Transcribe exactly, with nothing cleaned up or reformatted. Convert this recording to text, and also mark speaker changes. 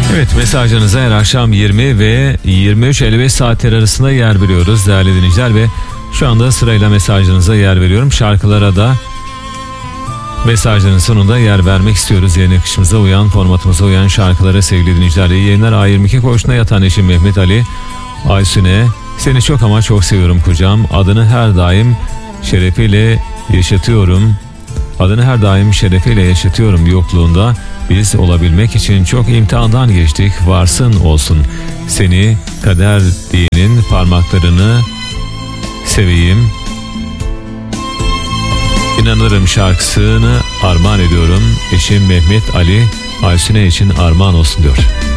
Speaker 1: Evet, mesajlarınıza her akşam yirmi ve yirmi üç elli beş saatler arasında yer veriyoruz değerli dinleyiciler ve şu anda sırayla mesajlarınıza yer veriyorum. Şarkılara da mesajların sonunda yer vermek istiyoruz. Yayın akışımıza uyan, formatımıza uyan şarkılara sevgili dinleyiciler. İyi yayınlar. A yirmi iki koğuşuna yatan eşim Mehmet Ali Aysun'e seni çok ama çok seviyorum kocam. Adını her daim şerefiyle yaşatıyorum. Adını her daim şerefiyle yaşatıyorum yokluğunda. Biz olabilmek için çok imtihandan geçtik. Varsın olsun. Seni kader diyenin parmaklarını seveyim. İnanırım şarkısını armağan ediyorum. Eşim Mehmet Ali Aysun'e için armağan olsun diyor.